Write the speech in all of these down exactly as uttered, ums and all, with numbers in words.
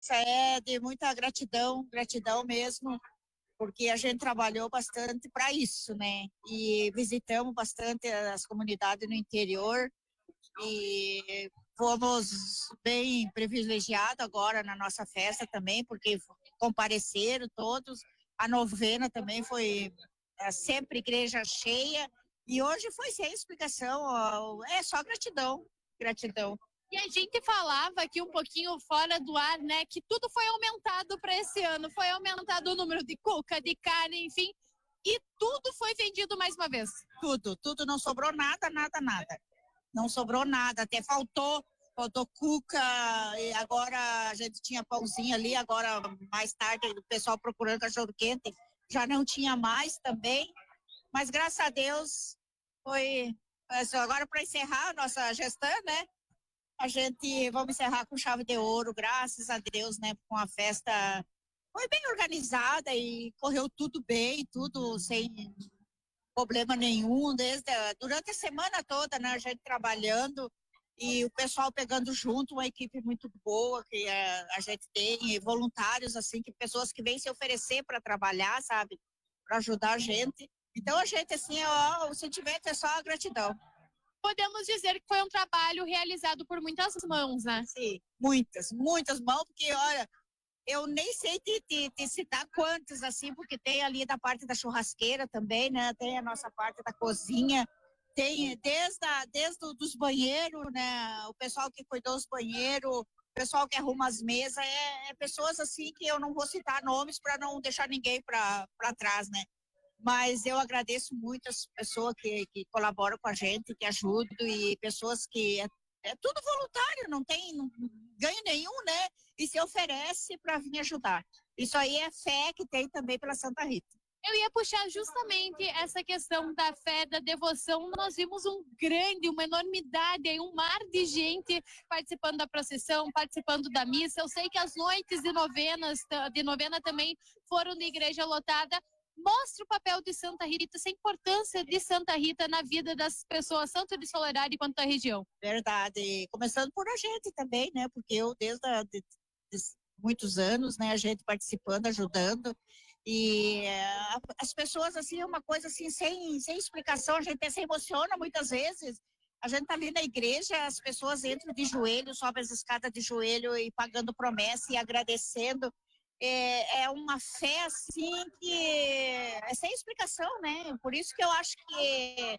Isso é de muita gratidão, gratidão mesmo, porque a gente trabalhou bastante para isso, né? E visitamos bastante as comunidades no interior e fomos bem privilegiados agora na nossa festa também, porque compareceram todos. A novena também foi é, sempre igreja cheia e hoje foi sem explicação, ó, é só gratidão, gratidão. E a gente falava aqui um pouquinho fora do ar, né, que tudo foi aumentado para esse ano, foi aumentado o número de cuca, de carne, enfim, e tudo foi vendido mais uma vez. Tudo, tudo, não sobrou nada, nada, nada. Não sobrou nada, até faltou, faltou cuca, e agora a gente tinha pãozinho ali, agora mais tarde o pessoal procurando cachorro quente, já não tinha mais também, mas graças a Deus foi, agora para encerrar a nossa gestão, né, a gente, vamos encerrar com chave de ouro, graças a Deus, né, com a festa, foi bem organizada e correu tudo bem, tudo sem problema nenhum, desde a, durante a semana toda, né, a gente trabalhando e o pessoal pegando junto, uma equipe muito boa que a, a gente tem, e voluntários, assim, que pessoas que vêm se oferecer para trabalhar, sabe, para ajudar a gente. Então a gente, assim, ó, o sentimento é só a gratidão. Podemos dizer que foi um trabalho realizado por muitas mãos, né? Sim, muitas, muitas mãos, porque, olha, eu nem sei te, te, te citar quantos, assim, porque tem ali da parte da churrasqueira também, né? Tem a nossa parte da cozinha, tem desde, a, desde os banheiros, né? O pessoal que cuidou dos banheiros, o pessoal que arruma as mesas, é, é pessoas assim que eu não vou citar nomes para não deixar ninguém para trás, né? Mas eu agradeço muito as pessoas que, que colaboram com a gente, que ajudam, e pessoas que é, é tudo voluntário, não tem não, ganho nenhum, né? E se oferece para vir ajudar. Isso aí é fé que tem também pela Santa Rita. Eu ia puxar justamente essa questão da fé, da devoção. Nós vimos um grande, uma enormidade, um mar de gente participando da procissão, participando da missa. Eu sei que as noites de novenas, de novena também foram de igreja lotada. Mostra o papel de Santa Rita, essa importância de Santa Rita na vida das pessoas, tanto de Soledade quanto da região. Verdade. Começando por a gente também, né? Porque eu, desde a, de, de muitos anos, né, a gente participando, ajudando. E uh, as pessoas, assim, é uma coisa assim, sem, sem explicação, a gente até se emociona muitas vezes. A gente tá ali na igreja, as pessoas entram de joelho, sobem as escadas de joelho e pagando promessa e agradecendo. É, é uma fé, assim, que é sem explicação, né? Por isso que eu acho que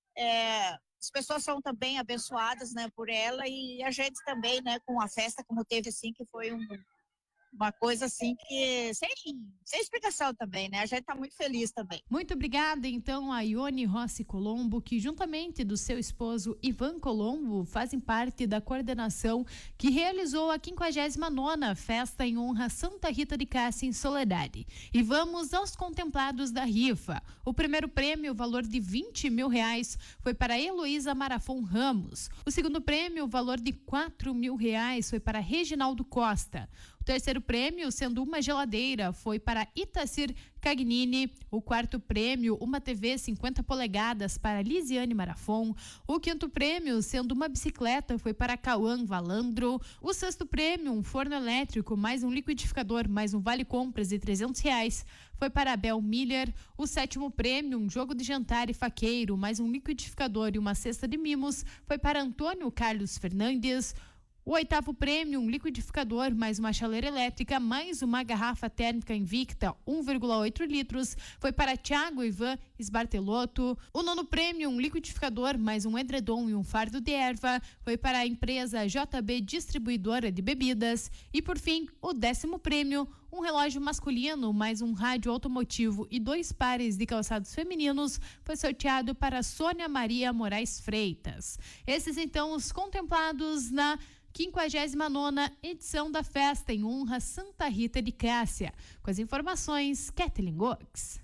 é, as pessoas são também abençoadas, né, por ela, e a gente também, né, com a festa como teve, assim, que foi um, uma coisa assim que sem, sem explicação também, né? A gente está muito feliz também. Muito obrigada, então, a Ione Rossi Colombo, que juntamente do seu esposo Ivan Colombo fazem parte da coordenação que realizou a quinquagésima nona Festa em Honra Santa Rita de Cássia em Soledade. E vamos aos contemplados da rifa. O primeiro prêmio, o valor de vinte mil reais, foi para Heloísa Marafon Ramos. O segundo prêmio, o valor de quatro mil reais, foi para Reginaldo Costa. O terceiro prêmio, sendo uma geladeira, foi para Itacir Cagnini. O quarto prêmio, uma T V cinquenta polegadas para Lisiane Marafon. O quinto prêmio, sendo uma bicicleta, foi para Cauã Valandro. O sexto prêmio, um forno elétrico, mais um liquidificador, mais um vale compras de trezentos reais, foi para Abel Miller. O sétimo prêmio, um jogo de jantar e faqueiro, mais um liquidificador e uma cesta de mimos, foi para Antônio Carlos Fernandes. O oitavo prêmio, um liquidificador, mais uma chaleira elétrica, mais uma garrafa térmica Invicta, um vírgula oito litros, foi para Thiago Ivan Esbartelotto. O nono prêmio, um liquidificador, mais um edredom e um fardo de erva, foi para a empresa J B Distribuidora de Bebidas. E por fim, o décimo prêmio, um relógio masculino, mais um rádio automotivo e dois pares de calçados femininos, foi sorteado para Sônia Maria Moraes Freitas. Esses então os contemplados na quinquagésima nona edição da festa em honra Santa Rita de Cássia. Com as informações, Kathleen Gox.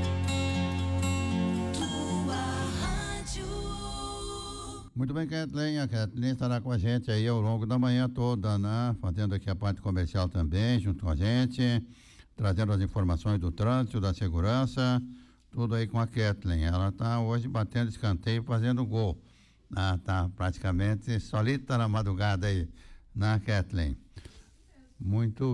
Muito bem, Kathleen. A Kathleen estará com a gente aí ao longo da manhã toda, né? Fazendo aqui a parte comercial também, junto com a gente, trazendo as informações do trânsito, da segurança, tudo aí com a Kathleen. Ela está hoje batendo escanteio, fazendo gol. Ah, tá praticamente solita na madrugada aí, na Kathleen. Muito